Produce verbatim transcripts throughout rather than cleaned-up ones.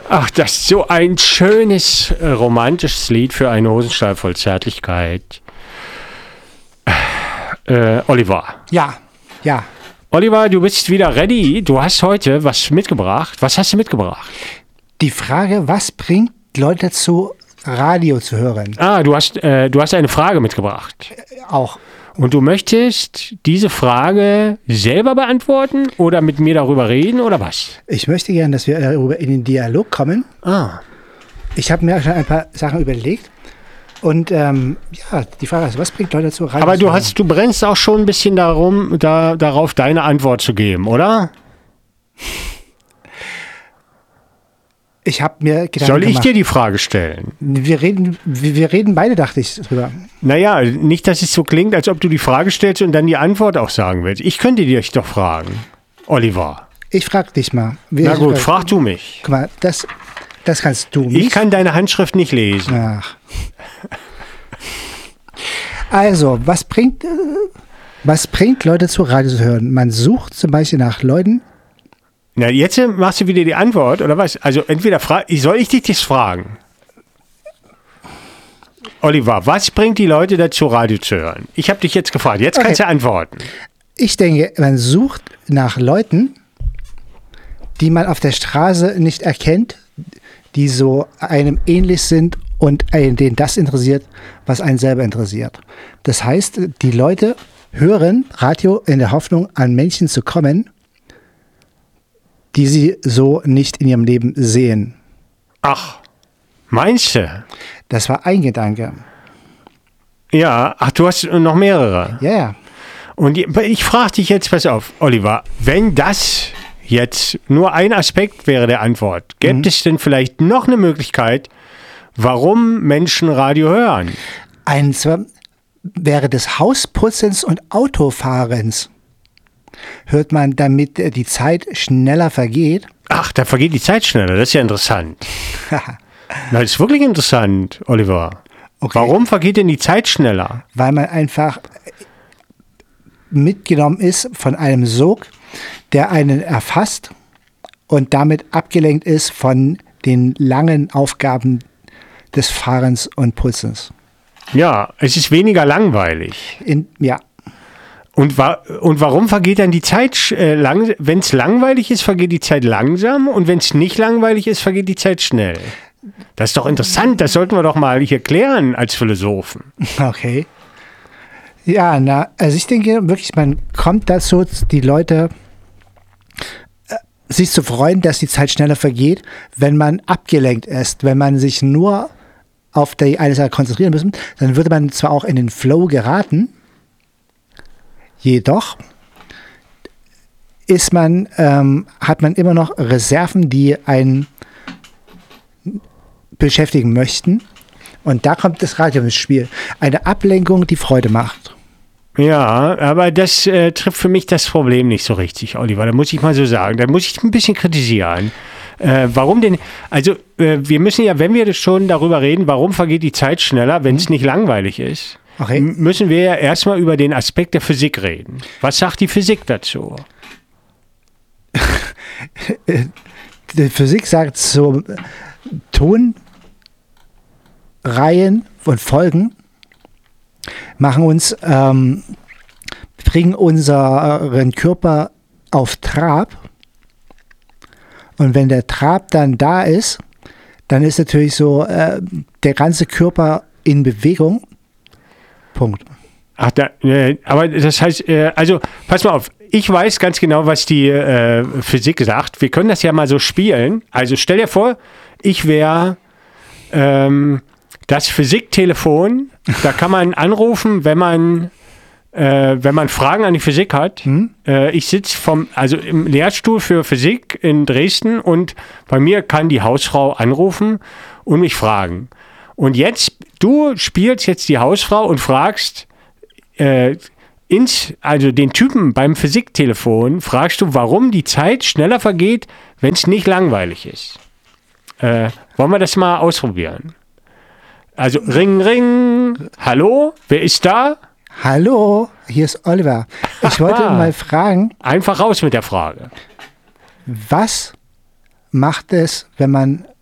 Ach, das ist so ein schönes, äh, romantisches Lied für einen Hosenstall voll Zärtlichkeit. Äh, Oliver. Ja, ja. Oliver, du bist wieder ready. Du hast heute was mitgebracht. Was hast du mitgebracht? Die Frage, was bringt Leute dazu, Radio zu hören? Ah, du hast, äh, du hast eine Frage mitgebracht. Auch. Und du möchtest diese Frage selber beantworten oder mit mir darüber reden oder was? Ich möchte gerne, dass wir darüber in den Dialog kommen. Ah. Ich habe mir schon ein paar Sachen überlegt. Und ähm, ja, die Frage ist, was bringt Leute dazu, Radio Aber zu du hören? hast, du brennst auch schon ein bisschen darum, da, darauf, deine Antwort zu geben, oder? Ich habe mir Gedanken Soll ich gemacht. dir die Frage stellen? Wir reden, wir, wir reden beide, dachte ich, drüber. Naja, nicht, dass es so klingt, als ob du die Frage stellst und dann die Antwort auch sagen willst. Ich könnte dich doch fragen, Oliver. Ich frage dich mal. Wie Na gut, ich, frag du mich. Guck mal, das, das kannst du nicht. Ich kann deine Handschrift nicht lesen. Ach. Also, was bringt, äh, was bringt Leute zu Radio zu hören? Man sucht zum Beispiel nach Leuten. Na, jetzt machst du wieder die Antwort, oder was? Also entweder fra- soll ich dich das fragen? Oliver, was bringt die Leute dazu, Radio zu hören? Ich habe dich jetzt gefragt, jetzt Okay. kannst du antworten. Ich denke, man sucht nach Leuten, die man auf der Straße nicht erkennt, die so einem ähnlich sind und einen, den das interessiert, was einen selber interessiert. Das heißt, die Leute hören Radio in der Hoffnung, an Menschen zu kommen, die sie so nicht in ihrem Leben sehen. Ach, meinst du? Das war ein Gedanke. Ja, ach, du hast noch mehrere. Ja, ja. Und ich, ich frage dich jetzt, pass auf, Oliver, wenn das jetzt nur ein Aspekt wäre der Antwort, gäbe Mhm. es denn vielleicht noch eine Möglichkeit, warum Menschen Radio hören? Ein zwar während des Hausputzens und Autofahrens hört man, damit äh, die Zeit schneller vergeht. Ach, da vergeht die Zeit schneller, das ist ja interessant. Na, das ist wirklich interessant, Oliver. Okay. Warum vergeht denn die Zeit schneller? Weil man einfach mitgenommen ist von einem Sog, der einen erfasst und damit abgelenkt ist von den langen Aufgaben des Fahrens und Putzens. Ja, es ist weniger langweilig. In, ja, Und, wa und warum vergeht dann die Zeit sch- äh, lang? Wenn es langweilig ist, vergeht die Zeit langsam und wenn es nicht langweilig ist, vergeht die Zeit schnell. Das ist doch interessant, das sollten wir doch mal hier klären als Philosophen. okay. Ja, na, also ich denke wirklich, man kommt dazu, die Leute äh, sich zu freuen, dass die Zeit schneller vergeht, wenn man abgelenkt ist, wenn man sich nur auf die eine Sache konzentrieren müssen, dann würde man zwar auch in den Flow geraten, jedoch ist man, ähm, hat man immer noch Reserven, die einen beschäftigen möchten. Und da kommt das Radio ins Spiel. Eine Ablenkung, die Freude macht. Ja, aber das äh, trifft für mich das Problem nicht so richtig, Oliver. Da muss ich mal so sagen. Da muss ich ein bisschen kritisieren. Äh, warum denn? Also, äh, wir müssen ja, wenn wir schon darüber reden, warum vergeht die Zeit schneller, wenn es nicht langweilig ist, Okay. m- müssen wir ja erstmal über den Aspekt der Physik reden. Was sagt die Physik dazu? Die Physik sagt so, Tonreihen und Folgen machen uns, ähm, bringen unseren Körper auf Trab. Und wenn der Trab dann da ist, dann ist natürlich so äh, der ganze Körper in Bewegung. Punkt. Ach, da, äh, aber das heißt, äh, also pass mal auf, ich weiß ganz genau, was die äh, Physik sagt. Wir können das ja mal so spielen. Also stell dir vor, ich wäre ähm, das Physiktelefon. Da kann man anrufen, wenn man äh, wenn man Fragen an die Physik hat. Hm? Äh, ich sitze vom, also im Lehrstuhl für Physik in Dresden und bei mir kann die Hausfrau anrufen und mich fragen. Und jetzt, du spielst jetzt die Hausfrau und fragst äh, ins, also den Typen beim Physiktelefon, fragst du, warum die Zeit schneller vergeht, wenn es nicht langweilig ist. Äh, wollen wir das mal ausprobieren? Also Ring, Ring, hallo, wer ist da? Hallo, hier ist Oliver. Ich wollte mal fragen, Einfach raus mit der Frage. was macht es, wenn man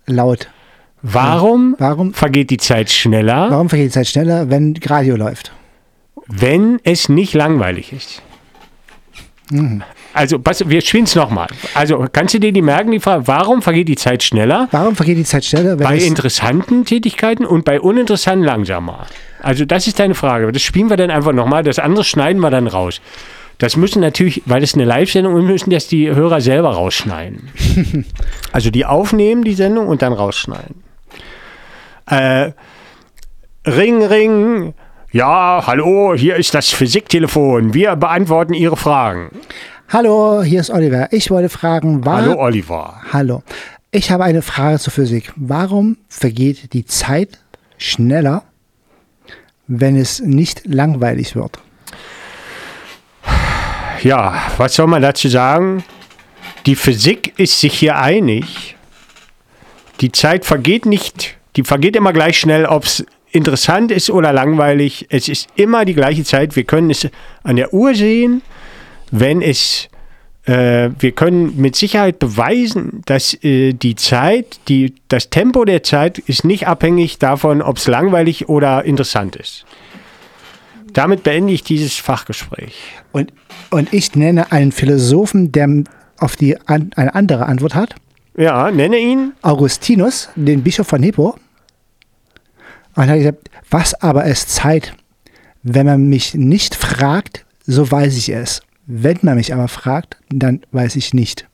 laut. Warum, Warum, vergeht die Zeit schneller, warum vergeht die Zeit schneller, wenn Radio läuft? wenn es nicht langweilig ist? Mhm. Also, pass, wir spielen es nochmal. Also, kannst du dir die merken, die Frage, warum vergeht die Zeit schneller? Warum vergeht die Zeit schneller, wenn Bei es interessanten Tätigkeiten und bei uninteressanten langsamer. Also, das ist deine Frage. Das spielen wir dann einfach nochmal. Das andere schneiden wir dann raus. Das müssen natürlich, weil es eine Live-Sendung ist, müssen das die Hörer selber rausschneiden. Also, die aufnehmen, die Sendung, und dann rausschneiden. Äh, Ring, Ring. Ja, hallo, hier ist das Physiktelefon. Wir beantworten Ihre Fragen. Hallo, hier ist Oliver. Ich wollte fragen, war, Hallo, Oliver. Hallo. Ich habe eine Frage zur Physik. Warum vergeht die Zeit schneller, wenn es nicht langweilig wird? Ja, was soll man dazu sagen? Die Physik ist sich hier einig. Die Zeit vergeht nicht, die vergeht immer gleich schnell, ob es interessant ist oder langweilig. Es ist immer die gleiche Zeit. Wir können es an der Uhr sehen, wenn es, äh, wir können mit Sicherheit beweisen, dass äh, die Zeit, die, das Tempo der Zeit ist nicht abhängig davon, ob es langweilig oder interessant ist. Damit beende ich dieses Fachgespräch. Und, und ich nenne einen Philosophen, der auf die an, eine andere Antwort hat. Ja, nenne ihn. Augustinus, den Bischof von Hippo. Und er hat gesagt, was aber ist Zeit? Wenn man mich nicht fragt, so weiß ich es. Wenn man mich aber fragt, dann weiß ich nicht.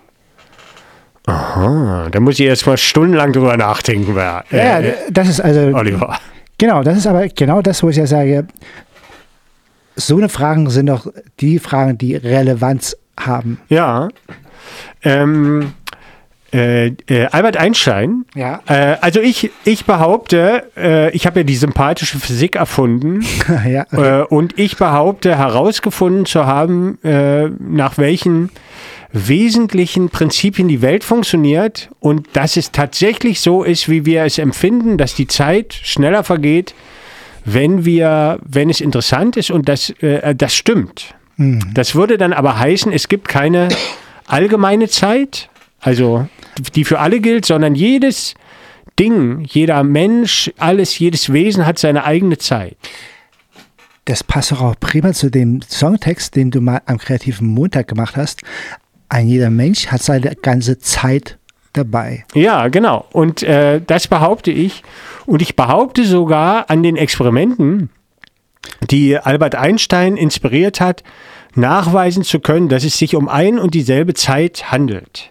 Aha, da muss ich erst mal stundenlang drüber nachdenken. Wer, äh, Ja, das ist also... Oliver. Genau, das ist aber genau das, wo ich ja sage, so eine Fragen sind doch die Fragen, die Relevanz haben. Ja. Ähm, äh, äh, Albert Einstein. Ja. Äh, also ich, ich behaupte, äh, ich habe ja die sympathische Physik erfunden. ja, okay. äh, und ich behaupte, herausgefunden zu haben, äh, nach welchen wesentlichen Prinzipien die Welt funktioniert und dass es tatsächlich so ist, wie wir es empfinden, dass die Zeit schneller vergeht, wenn wir, wenn es interessant ist, und das, äh, das stimmt. Mhm. Das würde dann aber heißen, es gibt keine allgemeine Zeit, also die für alle gilt, sondern jedes Ding, jeder Mensch, alles, jedes Wesen hat seine eigene Zeit. Das passt doch auch prima zu dem Songtext, den du mal am Kreativen Montag gemacht hast. Ein jeder Mensch hat seine ganze Zeit dabei. Ja, genau. Und äh, das behaupte ich. Und ich behaupte sogar an den Experimenten, die Albert Einstein inspiriert hat, nachweisen zu können, dass es sich um ein und dieselbe Zeit handelt.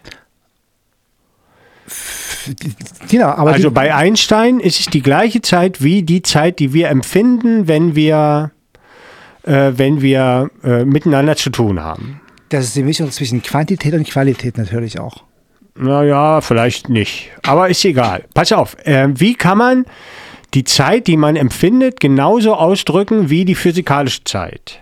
Genau, aber Also die, bei Einstein ist es die gleiche Zeit wie die Zeit, die wir empfinden, wenn wir, äh, wenn wir äh, miteinander zu tun haben. das ist die Mischung zwischen Quantität und Qualität natürlich auch. Naja, vielleicht nicht. Aber ist egal. Pass auf, äh, wie kann man die Zeit, die man empfindet, genauso ausdrücken wie die physikalische Zeit?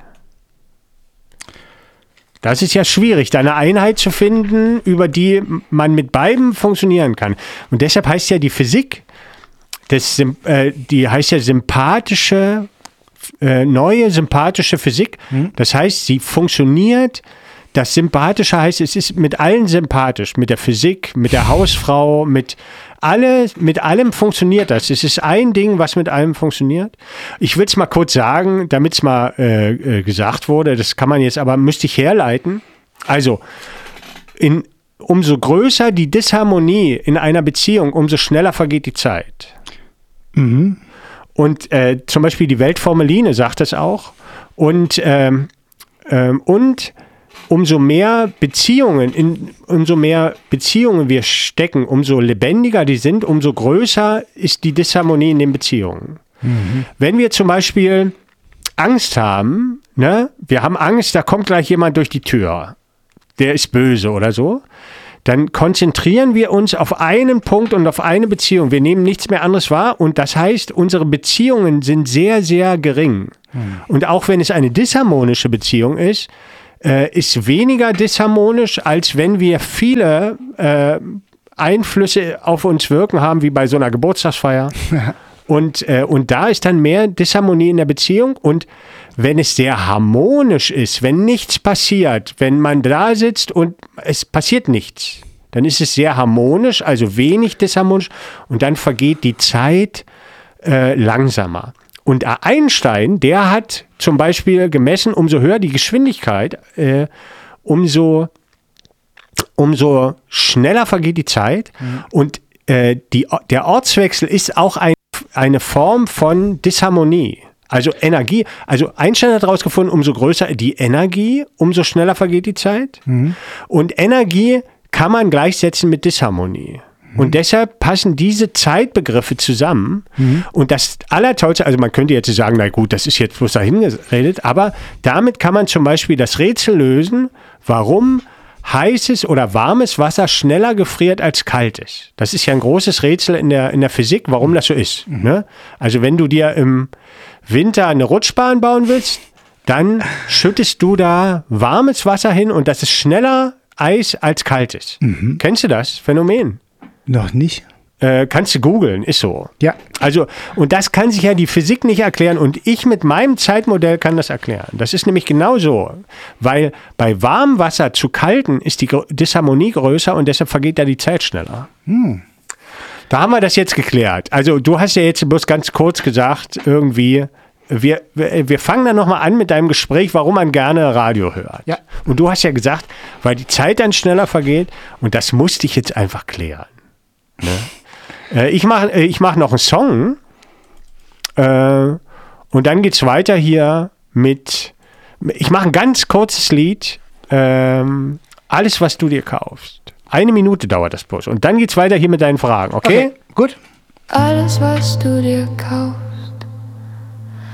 Das ist ja schwierig, da eine Einheit zu finden, über die man mit beiden funktionieren kann. Und deshalb heißt ja die Physik, das, äh, die heißt ja sympathische, äh, neue sympathische Physik. Hm. Das heißt, sie funktioniert. Das Sympathische heißt, es ist mit allen sympathisch, mit der Physik, mit der Hausfrau, mit, alle, mit allem funktioniert das. Es ist ein Ding, was mit allem funktioniert. Ich will es mal kurz sagen, damit es mal äh, äh, gesagt wurde, das kann man jetzt aber, müsste ich herleiten. Also, in, umso größer die Disharmonie in einer Beziehung, umso schneller vergeht die Zeit. Mhm. Und äh, zum Beispiel die Weltformeline sagt das auch. Und, ähm, ähm, und umso mehr Beziehungen, in, umso mehr Beziehungen wir stecken, umso lebendiger die sind, umso größer ist die Disharmonie in den Beziehungen. Mhm. Wenn wir zum Beispiel Angst haben, ne, wir haben Angst, da kommt gleich jemand durch die Tür, der ist böse oder so, dann konzentrieren wir uns auf einen Punkt und auf eine Beziehung. Wir nehmen nichts mehr anderes wahr und das heißt, unsere Beziehungen sind sehr, sehr gering. Mhm. Und auch wenn es eine disharmonische Beziehung ist, äh, ist weniger disharmonisch, als wenn wir viele äh, Einflüsse auf uns wirken haben, wie bei so einer Geburtstagsfeier. Und, äh, und da ist dann mehr Disharmonie in der Beziehung. Und wenn es sehr harmonisch ist, wenn nichts passiert, wenn man da sitzt und es passiert nichts, dann ist es sehr harmonisch, also wenig disharmonisch und dann vergeht die Zeit äh, langsamer. Und Einstein, der hat zum Beispiel gemessen, umso höher die Geschwindigkeit, äh, umso, umso schneller vergeht die Zeit. Mhm. Und äh, die, der Ortswechsel ist auch ein, eine Form von Disharmonie. Also Energie. Also Einstein hat herausgefunden, umso größer die Energie, umso schneller vergeht die Zeit. Mhm. Und Energie kann man gleichsetzen mit Disharmonie. Und deshalb passen diese Zeitbegriffe zusammen. Mhm. Und das Allertollste, also man könnte jetzt sagen, na gut, das ist jetzt bloß dahin geredet, aber damit kann man zum Beispiel das Rätsel lösen, warum heißes oder warmes Wasser schneller gefriert als kaltes. Das ist ja ein großes Rätsel in der, in der Physik, warum das so ist. Mhm. Ne? Also wenn du dir im Winter eine Rutschbahn bauen willst, dann schüttest du da warmes Wasser hin und das ist schneller Eis als kaltes. Mhm. Kennst du das Phänomen? Noch nicht. Äh, kannst du googeln, ist so. Ja. Also, und das kann sich ja die Physik nicht erklären und ich mit meinem Zeitmodell kann das erklären. Das ist nämlich genau so, weil bei warmem Wasser zu kalten ist die Disharmonie größer und deshalb vergeht da die Zeit schneller. Hm. Da haben wir das jetzt geklärt. Also, du hast ja jetzt bloß ganz kurz gesagt, irgendwie, wir, wir, wir fangen dann nochmal an mit deinem Gespräch, warum man gerne Radio hört. Ja. Und du hast ja gesagt, weil die Zeit dann schneller vergeht und das musste ich jetzt einfach klären. Ne? Äh, ich mache ich mach noch einen Song äh, und dann geht es weiter hier mit, ich mache ein ganz kurzes Lied, ähm, alles, was du dir kaufst. Eine Minute dauert das bloß und dann geht es weiter hier mit deinen Fragen, okay? Okay, gut. Alles, was du dir kaufst.